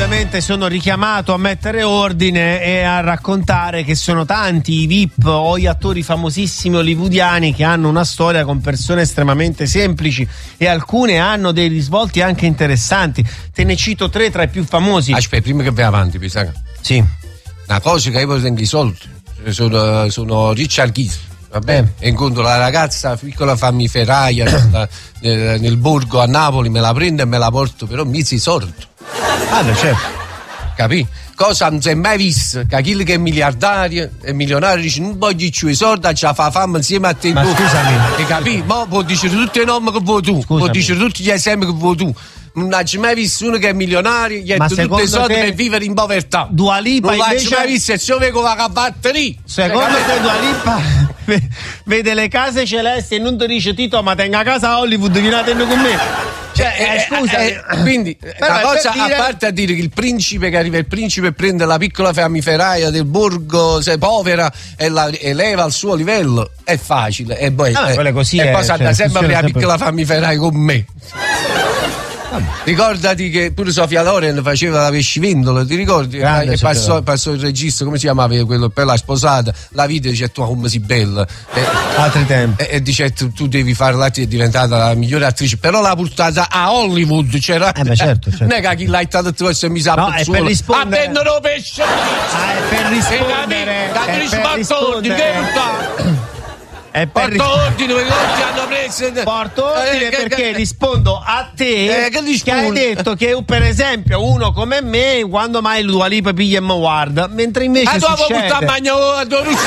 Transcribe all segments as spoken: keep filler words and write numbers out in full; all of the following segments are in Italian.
ovviamente sono richiamato a mettere ordine e a raccontare che sono tanti i V I P o gli attori famosissimi hollywoodiani che hanno una storia con persone estremamente semplici e alcune hanno dei risvolti anche interessanti. Te ne cito tre tra i più famosi. Aspetta, prima che vai avanti, Pisaga. Sì. Una cosa che io tengo i soldi sono, sono Richard Gere, va bene? E incontro la ragazza piccola fammiferaia nel, nel, nel borgo a Napoli, me la prendo e me la porto, però mi si sordo. Ah, beh, certo. Capì? Cosa non si è mai visto? Che chi che è miliardario e milionario dice non voglio più i soldi, ce la fa fame insieme a te. Ma scusami. E capì? Ma può dire tutti i nomi che vuoi tu, Scusami. può dire tutti gli esempi che vuoi tu. Non hai mai visto uno che è milionario, gli ha dato tutti i soldi per vivere in povertà. Dua Lipa non invece... l'hai mai visto, e se io vengo a battere. Secondo te Dua Lipa vede le case celesti e non ti dice Tito ma tenga a casa a Hollywood, vieni a tenere con me. Cioè, eh, eh, scusa, eh, eh, quindi una cosa, dire... a parte a dire che il principe che arriva, il principe prende la piccola fiammiferaia del borgo, se povera, e la eleva al suo livello, è facile. E poi, ah, eh, così e è, poi cioè, da sempre la sempre... piccola fiammiferaia con me. Ricordati che pure Sofia Loren faceva la pescivendola, ti ricordi? Grande, e passò, passò il regista, come si chiamava quello per la sposata, la vita dice tu come sei bella, e, altri tempi, e, e dice tu, tu devi fare la, ti è diventata la migliore attrice, però l'ha portata a Hollywood, c'era eh beh, certo, certo. non è che chi l'ha ittato e mi sa no, è per rispondere a vendono pesce, ah, è per rispondere, è per rispondere. È per porto ris- ordine perché oggi hanno preso porto ordine eh, perché che, rispondo a te eh, che, che hai detto che per esempio uno come me quando mai Dua Lipa piglia e mi guarda, mentre invece ah, succede a magno a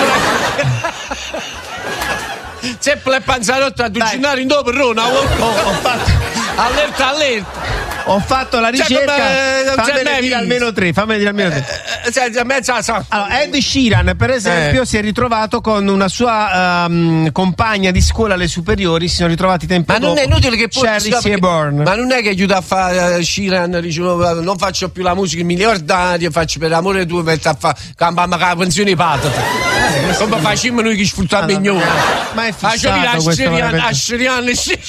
sempre le panzarotte a cucinare in dopo Rona ho, ho fatto allerta allerta ho fatto la ricerca, cioè, fammene dire almeno tre, fammene dire almeno tre. Eh, eh, allora, Ed Sheeran, per esempio, eh. si è ritrovato con una sua um, compagna di scuola alle superiori, si sono ritrovati tempo ma dopo. Non è inutile che poi Cherry Seaborn. Ma non è che aiuta a fare uh, Sheeran, dice, non faccio più la musica miliardaria, faccio per amore tuo, metto a fare campamma con la pensione patata. Eh, come facciamo noi che sfruttiamo il ah, ma è fissato a Sheeran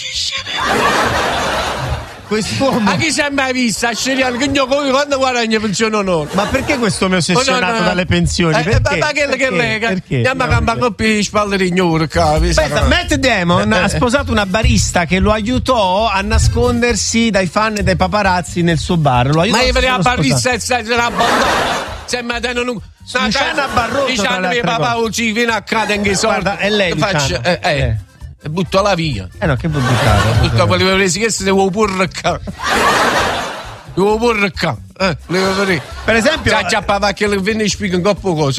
quest'uomo. Ma chi si è mai visto a Sceriano che quando guadagna pensione o no? Ma perché questo mi è ossessionato oh, no, no. dalle pensioni? Eh, perché? Ma che perché? lega? Perché? Andiamo a campare con i spalle di ignoro. Matt Damon ha sposato una barista che lo aiutò a nascondersi dai fan e dai paparazzi nel suo bar. Lo ma io per la barista è una bontà. Se mi danno un Luciana Barroso, diciamo che papà oggi viene a cadere in che soldi. Guarda, è lei, faccio, eh, eh. eh. E butto la via. Eh no, che vuol buttare? Butto quelli che presi che se devo pure ca. Devo pure ca. Eh, per esempio, già già papà che le venne spiega un po' cosa.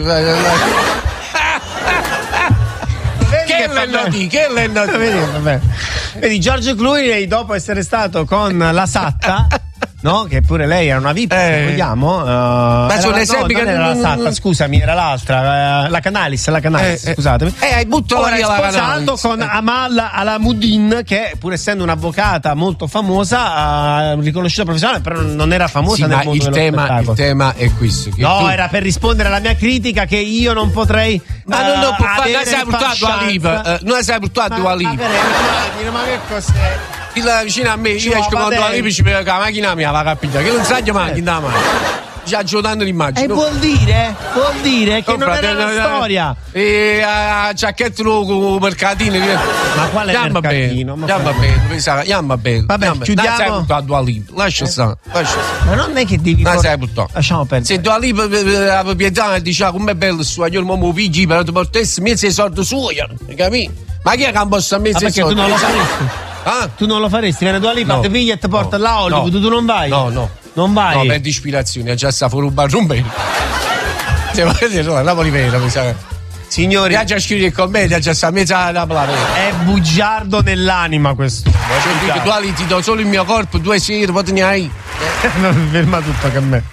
Che l'è noti, che l'è noti. Vedi, vabbè. Vedi George Clooney dopo essere stato con la Satta, no? Che pure lei era una V I P, eh. se vogliamo. Uh, ma sono esempi no, che non era la Satta, scusami, era l'altra, uh, la Canalis, la Canalis, eh, scusatemi. Eh, hai buttato via la Canalis. Sposato con Amal Alamuddin, che pur essendo un'avvocata molto famosa, uh, riconosciuta professionale, però non era famosa sì, nel ma mondo il dello tema, spettacolo. Il tema è questo. Che no, tu... era per rispondere alla mia critica che io non potrei. Ma uh, non lo può fare, non sei portato a Lipa. Uh, non sei portato a Lipa. Ma che cos'è? Là vicino a me, io esco con la Lipa, ci vedo la macchina mia, la capita, che non sa che macchina da già giocando l'immagine. E vuol dire, vuol dire che non era la storia. E a giacchetto con mercatino. Ma quale mercatino? Andiamo bene, andiamo bene. Vabbè, chiudiamo. Non sei portato a Lipa, lascia stare. Ma non è che devi non sei portato. Lasciamo perdere. Se tu a Lipa la proprietà dice com'è bello il suo, io il uomo figli, però tu portessi mezzo i soldi suoi, capì? Ma chi è che ha posto a mezzo i soldi? Perché tu non lo faresti? Ah? Tu non lo faresti, viene tu a Lipa, no, ti piglia e ti porta no, là a Hollywood, no, tu non vai? No, no. Non vai? No, per ispirazione, già sta fuori un bar un bene. Se volete, no, Napoli vera, mi sa. Signori, già già scrive con me, già sta mezza Napoli. È bugiardo nell'anima questo. Cioè, tu ali ti do solo il mio corpo, due sere, poi te ne hai. Ferma tutto che a me.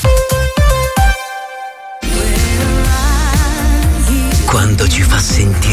Quando ci fa sentire